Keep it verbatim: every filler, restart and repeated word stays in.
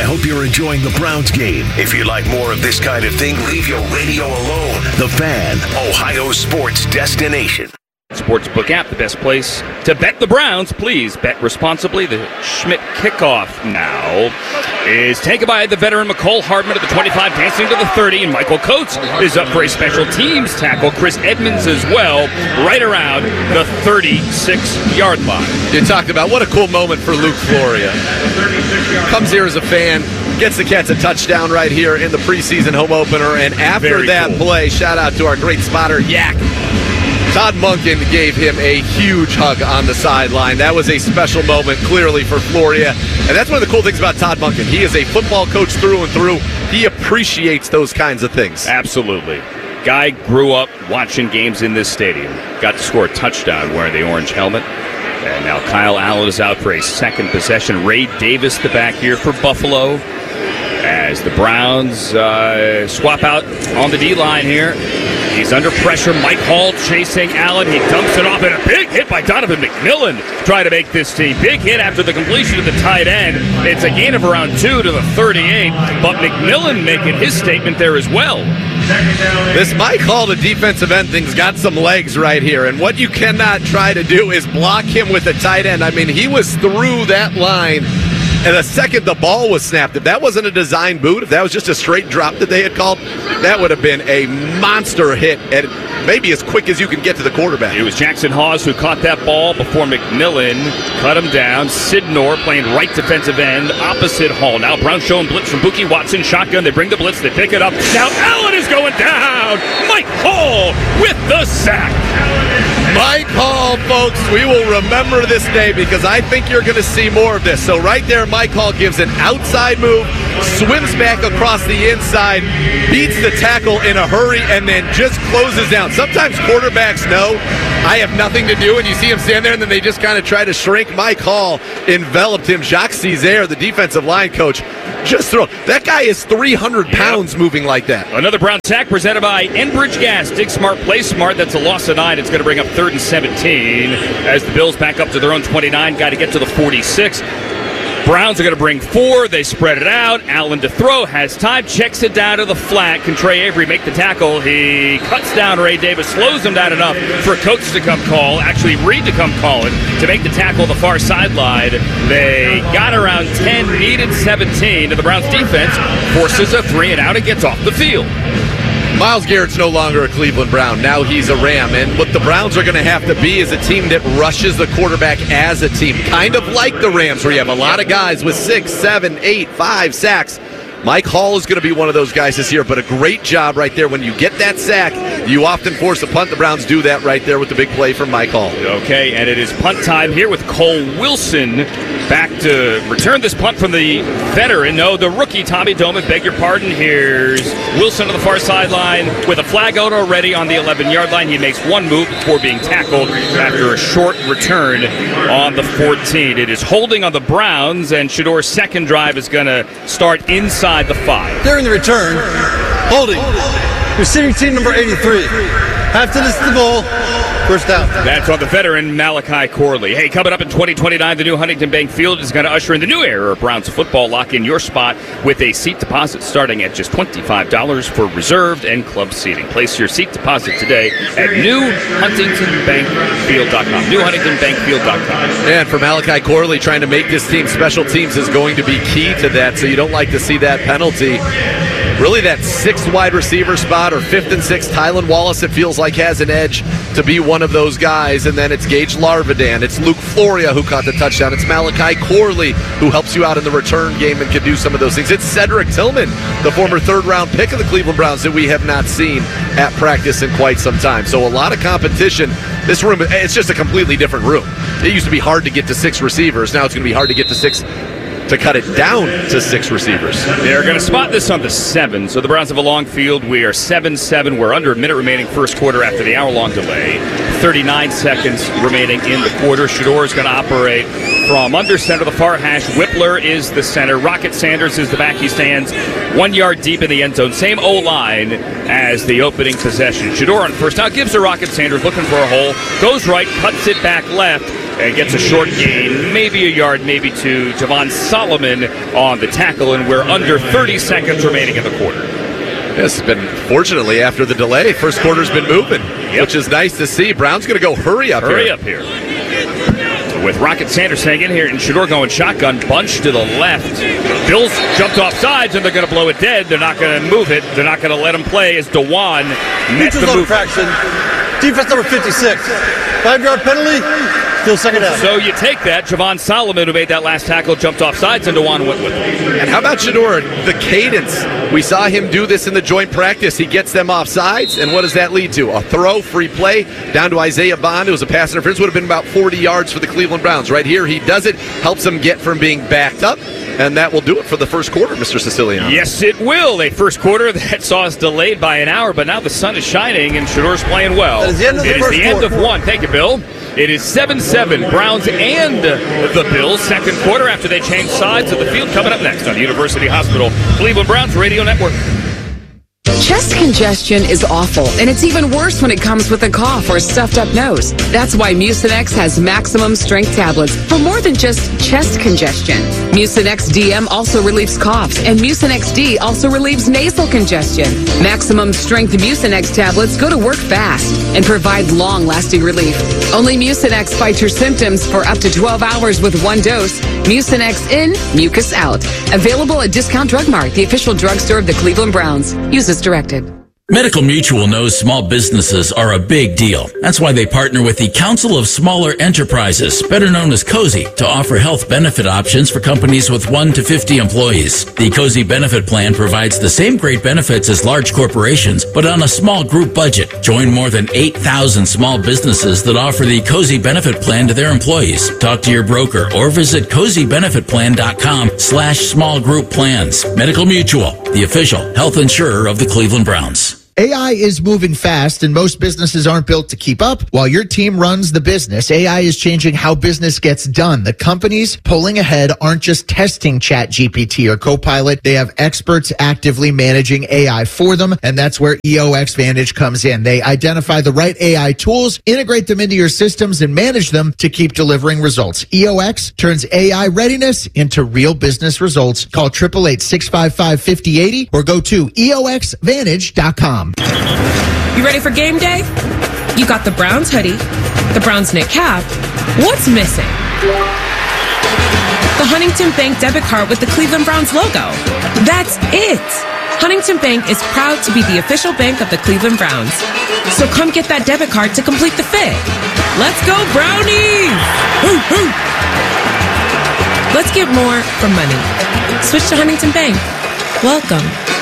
hope you're enjoying the Browns game. If you like more of this kind of thing, leave your radio alone. The Fan, Ohio sports destination. Sportsbook app, the best place to bet the Browns. Please bet responsibly. The Schmidt kickoff now is taken by the veteran McCole Hardman at the twenty-five, dancing to the thirty, and Michael Coates is up for a special teams tackle. Chris Edmonds as well, right around the thirty-six-yard line. You talked about what a cool moment for Luke Floria. Comes here as a fan, gets the Cats a touchdown right here in the preseason home opener, and after Very that cool. play, shout out to our great spotter, Yak. Todd Monken gave him a huge hug on the sideline. That was a special moment, clearly, for Floria. And that's one of the cool things about Todd Monken. He is a football coach through and through. He appreciates those kinds of things. Absolutely. Guy grew up watching games in this stadium. Got to score a touchdown wearing the orange helmet. And now Kyle Allen is out for a second possession. Ray Davis, the back here for Buffalo. As the Browns uh, swap out on the D-line here. He's under pressure. Mike Hall chasing Allen. He dumps it off, and a big hit by Donovan McMillan trying to make this team. Big hit after the completion of the tight end. It's a gain of around two to the thirty-eight, but McMillan making his statement there as well. This Mike Hall, the defensive end thing's got some legs right here, and what you cannot try to do is block him with a tight end. I mean, he was through that line. And the second the ball was snapped, if that wasn't a design boot, if that was just a straight drop that they had called, that would have been a monster hit, and maybe as quick as you can get to the quarterback. It was Jackson Hawes who caught that ball before McMillan cut him down. Sidnor playing right defensive end, opposite Hall. Now Brown showing blitz from Buki Watson, shotgun. They bring the blitz, they pick it up. Now Allen is going down. Mike Hall with the sack. Mike Hall, folks, we will remember this day because I think you're going to see more of this. So right there, Mike Hall gives an outside move, swims back across the inside, beats the tackle in a hurry, and then just closes down. Sometimes quarterbacks know I have nothing to do, and you see him stand there, and then they just kind of try to shrink. Mike Hall enveloped him. Jacques Césaire, the defensive line coach, just throw. That guy is three hundred pounds yep. moving like that. Another Brown sack presented by Enbridge Gas. Dig smart, play smart. That's a loss of nine. It's going to bring up third and seventeen as the Bills back up to their own twenty-nine. Got to get to the forty-six. Browns are going to bring four. They spread it out. Allen to throw. Has time. Checks it down to the flat. Can Trey Avery make the tackle? He cuts down Ray Davis. Slows him down enough for a coach to come call. Actually, Reed to come call it to make the tackle on the far sideline. They got around ten. Needed seventeen. To the Browns defense. Forces a three and out and gets off the field. Myles Garrett's no longer a Cleveland Brown. Now he's a Ram. And what the Browns are going to have to be is a team that rushes the quarterback as a team. Kind of like the Rams, where you have a lot of guys with six, seven, eight, five sacks. Mike Hall is going to be one of those guys this year, but a great job right there. When you get that sack, you often force a punt. The Browns do that right there with the big play from Mike Hall. Okay, and it is punt time here with Cole Wilson back to return this punt from the veteran. No, the rookie, Tommy Doman. Beg your pardon. Here's Wilson to the far sideline with a flag out already on the eleven-yard line. He makes one move before being tackled after a short return on the fourteen. It is holding on the Browns, and Shador's second drive is going to start inside the five. During the return, holding, receiving team number eighty-three. Half to the ball, first down. That's on the veteran, Malachi Corley. Hey, coming up in twenty twenty-nine, the new Huntington Bank Field is going to usher in the new era of Browns football. Lock in your spot with a seat deposit starting at just twenty-five dollars for reserved and club seating. Place your seat deposit today at new huntington bank field dot com. new huntington bank field dot com. And for Malachi Corley, trying to make this team special teams is going to be key to that, so you don't like to see that penalty. Really, that sixth wide receiver spot or fifth and sixth, Tylan Wallace, it feels like has an edge to be one of those guys. And then it's Gage Larvidan. It's Luke Floria who caught the touchdown. It's Malachi Corley who helps you out in the return game and can do some of those things. It's Cedric Tillman, the former third-round pick of the Cleveland Browns that we have not seen at practice in quite some time. So a lot of competition. This room, it's just a completely different room. It used to be hard to get to six receivers. Now it's going to be hard to get to six to cut it down to six receivers. They're going to spot this on the seven. So the Browns have a long field. We are seven seven. We're under a minute remaining first quarter after the hour-long delay. thirty-nine seconds remaining in the quarter. Shador is going to operate from under center, the far hash. Whippler is the center. Rocket Sanders is the back. He stands one yard deep in the end zone. Same O-line as the opening possession. Shedeur on first. Now gives to Rocket Sanders, looking for a hole. Goes right, cuts it back left, and gets a short gain, maybe a yard, maybe two. Javon Solomon on the tackle, and we're under thirty seconds remaining in the quarter. This has been, fortunately, after the delay, first quarter's been moving, yep. which is nice to see. Brown's going to go hurry up hurry here. up here. With Rocket Sanders hanging here and Shedeur going shotgun, bunch to the left. Bills jumped off sides, and they're going to blow it dead. They're not going to move it. They're not going to let him play as DeJuan met the move. Fraction. Defense number fifty-six. Five-yard penalty. Still second down. So you take that. Javon Solomon, who made that last tackle, jumped off sides, and DeJuan went with it. And how about Shedeur? The cadence. We saw him do this in the joint practice. He gets them off sides, and what does that lead to? A throw, free play, down to Isaiah Bond. It was a pass interference. Would have been about forty yards for the Cleveland Browns. Right here, he does it, helps them get from being backed up, and that will do it for the first quarter, Mister Siciliano. Yes, it will. A first quarter that saw us delayed by an hour, but now the sun is shining, and Shedeur's playing well. That is the end of the it first is the quarter. end of one. Thank you, Bill. It is seven seven, Browns and the Bills. Second quarter after they change sides of the field. Coming up next on University Hospital, Cleveland Browns Radio Network. Chest congestion is awful, and it's even worse when it comes with a cough or stuffed up nose. That's why Mucinex has maximum strength tablets for more than just chest congestion. Mucinex D M also relieves coughs, and Mucinex D also relieves nasal congestion. Maximum strength Mucinex tablets go to work fast and provide long-lasting relief. Only Mucinex fights your symptoms for up to twelve hours with one dose. Mucinex in, mucus out. Available at Discount Drug Mart, the official drugstore of the Cleveland Browns. Use as directed. Medical Mutual knows small businesses are a big deal. That's why they partner with the Council of Smaller Enterprises, better known as COSI, to offer health benefit options for companies with one to fifty employees. The COSI benefit plan provides the same great benefits as large corporations, but on a small group budget. Join more than eight thousand small businesses that offer the COSI benefit plan to their employees. Talk to your broker or visit cozy benefit plan dot com slash small group plans. Medical Mutual, the official health insurer of the Cleveland Browns. A I is moving fast, and most businesses aren't built to keep up. While your team runs the business, A I is changing how business gets done. The companies pulling ahead aren't just testing ChatGPT or Copilot. They have experts actively managing A I for them, and that's where E O X Vantage comes in. They identify the right A I tools, integrate them into your systems, and manage them to keep delivering results. E O X turns A I readiness into real business results. Call eight eight eight, six five five, five oh eight oh or go to E O X Vantage dot com. You ready for game day? You got the Browns hoodie, the Browns knit cap. What's missing? The Huntington Bank debit card with the Cleveland Browns logo. That's it. Huntington Bank is proud to be the official bank of the Cleveland Browns. So come get that debit card to complete the fit. Let's go, Brownies! Woo, woo. Let's get more for money. Switch to Huntington Bank. Welcome